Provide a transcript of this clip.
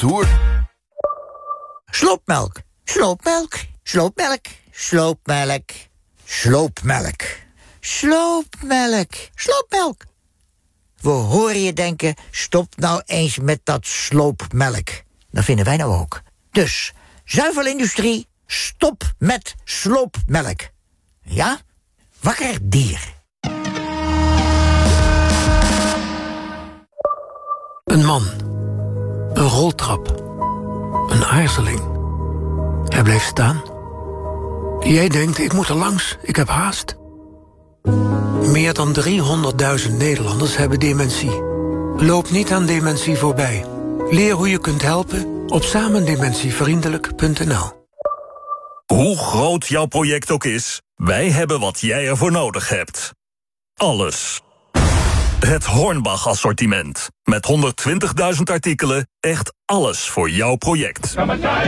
stoer. Sloopmelk, sloopmelk, sloopmelk, sloopmelk, sloopmelk, sloopmelk, sloopmelk. We horen je denken, stop nou eens met dat sloopmelk. Dat vinden wij nou ook. Dus, zuivelindustrie, stop met sloopmelk. Ja? Wakker dier. Een man. Een roltrap. Een aarzeling. Hij bleef staan. Jij denkt, ik moet er langs, ik heb haast. Meer dan 300.000 Nederlanders hebben dementie. Loop niet aan dementie voorbij. Leer hoe je kunt helpen op samendementievriendelijk.nl. Hoe groot jouw project ook is, wij hebben wat jij ervoor nodig hebt. Alles. Het Hornbach-assortiment. Met 120.000 artikelen, echt alles voor jouw project.